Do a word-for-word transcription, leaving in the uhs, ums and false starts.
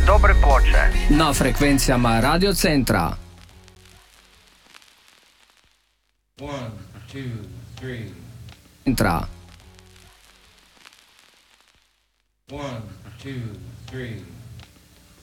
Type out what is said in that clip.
dobre ploče. Na frekvencijama Radio Centra. One, two, three. Centra. One, two, three.